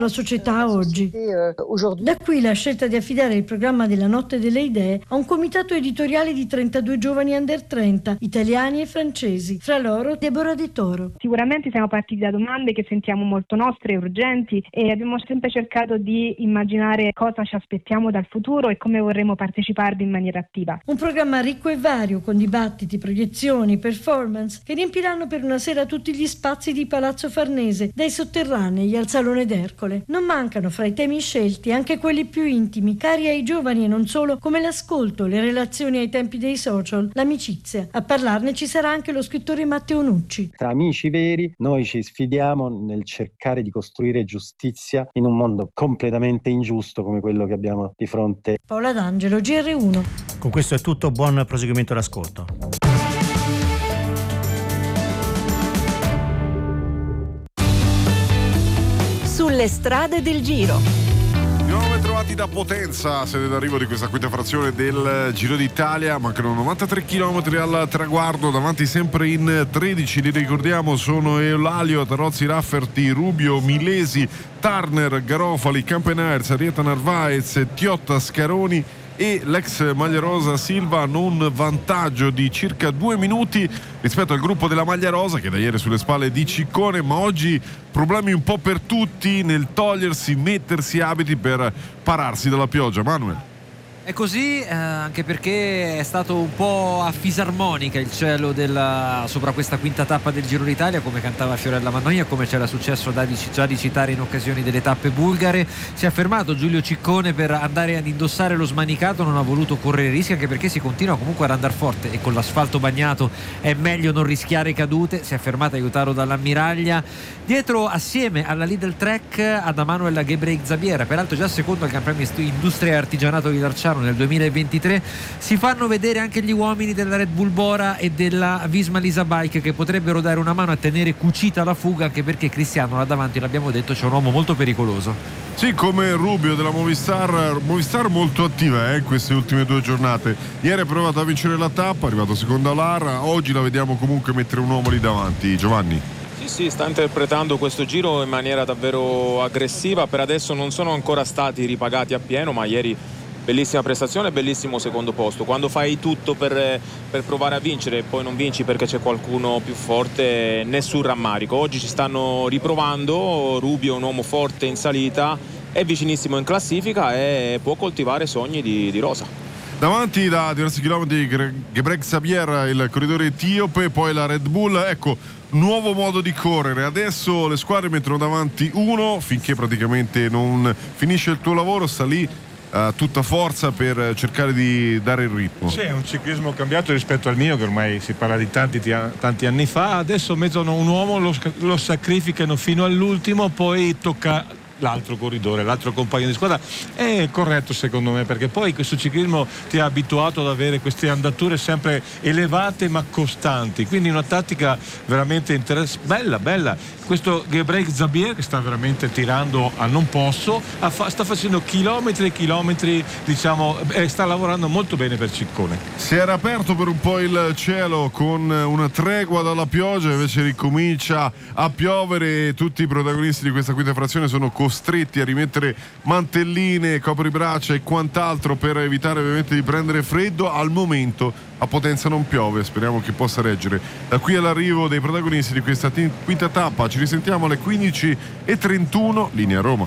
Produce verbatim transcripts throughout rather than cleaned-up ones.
la società oggi. Da qui la scelta di affidare il programma della Notte delle Idee a un comitato editoriale di trentadue giovani under trenta, italiani e francesi, fra loro Deborah De Toro. Sicuramente siamo partiti da domande che sentiamo molto nostre e urgenti e abbiamo sempre cercato di immaginare cosa ci aspettiamo dal futuro e come vorremmo parteciparvi in maniera attiva. Un programma ricco e vario con dibattiti, proiezioni, performance che riempiranno per una sera tutti gli spazi di Palazzo Farnese, dai sotterranei al Salone d'Ercole. Non mancano fra i temi scelti anche quelli più intimi, cari ai giovani e non solo, come l'ascolto, le relazioni ai tempi dei social, l'amicizia. A parlarne ci sarà anche lo scrittore Matteo Nucci. Tra amici veri noi ci sfidiamo nel cercare di costruire giustizia in un mondo completamente ingiusto come quello che abbiamo di fronte. Paola D'Angelo, G R uno. Con questo è tutto, buon proseguimento d'ascolto. Sulle strade del Giro. Siamo trovati da Potenza, sede d'arrivo di questa quinta frazione del Giro d'Italia. Mancano novantatré chilometri al traguardo, davanti sempre in tredici, li ricordiamo, sono Eulalio, Tarozzi, Rafferty, Rubio, Milesi, Turner, Garofali, Campenaerts, Arieta Narvaez, Tiotta, Scaroni e l'ex maglia rosa Silva hanno un vantaggio di circa due minuti rispetto al gruppo della maglia rosa che da ieri è sulle spalle di Ciccone, ma oggi problemi un po' per tutti nel togliersi, mettersi abiti per pararsi dalla pioggia. Manuel. È così, eh, anche perché è stato un po' a fisarmonica il cielo della, sopra questa quinta tappa del Giro d'Italia, come cantava Fiorella Mannoia, come c'era successo da di, già di citare in occasioni delle tappe bulgare. Si è fermato Giulio Ciccone per andare ad indossare lo smanicato, non ha voluto correre rischi, anche perché si continua comunque ad andare forte e con l'asfalto bagnato è meglio non rischiare cadute. Si è fermato aiutato dall'ammiraglia. Dietro, assieme alla Lidl Trek, ad Emanuel Gebrselassie, peraltro già secondo al Gran Premio Industria e Artigianato di Larciano nel duemilaventitré, si fanno vedere anche gli uomini della Red Bull Bora e della Visma Lease Bike, che potrebbero dare una mano a tenere cucita la fuga, anche perché Cristiano là davanti, l'abbiamo detto, c'è un uomo molto pericoloso. Sì, come Rubio della Movistar, Movistar molto attiva eh, in queste ultime due giornate. Ieri ha provato a vincere la tappa, è arrivato secondo all'Ara, oggi la vediamo comunque mettere un uomo lì davanti. Giovanni. Sì, sì, sta interpretando questo giro in maniera davvero aggressiva. Per adesso non sono ancora stati ripagati appieno, ma ieri bellissima prestazione, bellissimo secondo posto. Quando fai tutto per, per provare a vincere e poi non vinci perché c'è qualcuno più forte, nessun rammarico. Oggi ci stanno riprovando, Rubio è un uomo forte in salita, è vicinissimo in classifica e può coltivare sogni di, di rosa. Davanti da diversi chilometri Gebrselassie, il corridore etiope, poi la Red Bull. Ecco, nuovo modo di correre. Adesso le squadre mettono davanti uno finché praticamente non finisce il tuo lavoro, sta lì a tutta forza per cercare di dare il ritmo. Sì, è un ciclismo cambiato rispetto al mio, che ormai si parla di tanti, tanti anni fa. Adesso mettono un uomo, lo, lo sacrificano fino all'ultimo, poi tocca l'altro corridore, l'altro compagno di squadra. È corretto secondo me, perché poi questo ciclismo ti ha abituato ad avere queste andature sempre elevate ma costanti, quindi una tattica veramente interessante, bella, bella. Questo Gebrselassie, che sta veramente tirando a non posso, sta facendo chilometri e chilometri, diciamo, e sta lavorando molto bene per Ciccone. Si era aperto per un po' il cielo con una tregua dalla pioggia, invece ricomincia a piovere e tutti i protagonisti di questa quinta frazione sono costretti a rimettere mantelline, copribraccia e quant'altro per evitare ovviamente di prendere freddo. Al momento a Potenza non piove, speriamo che possa reggere. Da qui all'arrivo dei protagonisti di questa t- quinta tappa ci risentiamo alle quindici e trentuno, linea Roma.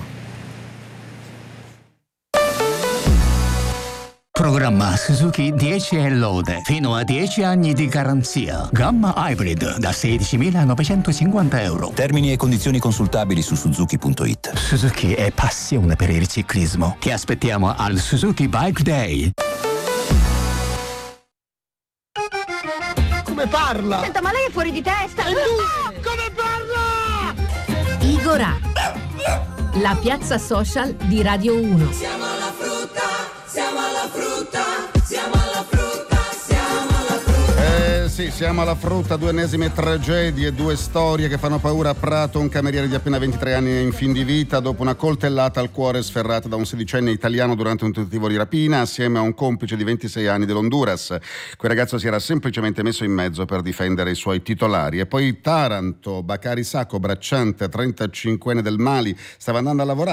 Programma Suzuki dieci e lode, fino a dieci anni di garanzia. Gamma Hybrid da sedicimilanovecentocinquanta euro. Termini e condizioni consultabili su suzuki punto it. Suzuki è passione per il ciclismo. Ti aspettiamo al Suzuki Bike Day. Come parla? Senta, ma lei è fuori di testa! E tu? Come parla? Igorà, la piazza social di Radio uno. Siamo alla frutta, siamo alla frutta, siamo alla frutta, siamo alla frutta. Eh sì, siamo alla frutta, due ennesime tragedie, due storie che fanno paura a Prato. Un cameriere di appena ventitré anni in fin di vita dopo una coltellata al cuore sferrata da un sedicenne italiano durante un tentativo di rapina assieme a un complice di ventisei anni dell'Honduras. Quel ragazzo si era semplicemente messo in mezzo per difendere i suoi titolari. E poi Taranto, Bakary Sacco, bracciante, trentacinquenne del Mali, stava andando a lavorare